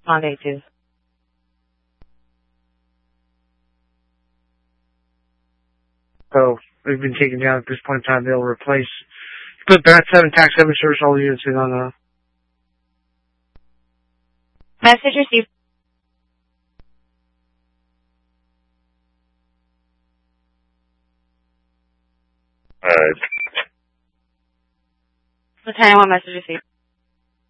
on A2. So they've been taken down at this point in time. They'll replace. Put Bat 7, TAC 7, service all units in on Message received. Alright. Lieutenant 1, message received.